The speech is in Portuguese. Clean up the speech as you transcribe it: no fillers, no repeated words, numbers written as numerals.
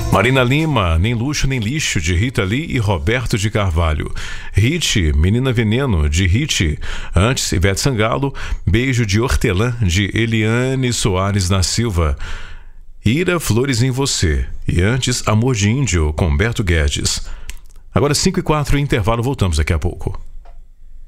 Marina Lima, Nem Luxo Nem Lixo, de Rita Lee e Roberto de Carvalho. Hit, Menina Veneno, de Hit. Antes, Ivete Sangalo, Beijo de Hortelã, de Eliane Soares da Silva. Ira, Flores em Você. E antes, Amor de Índio, com Humberto Guedes. Agora 5:04, intervalo, voltamos daqui a pouco.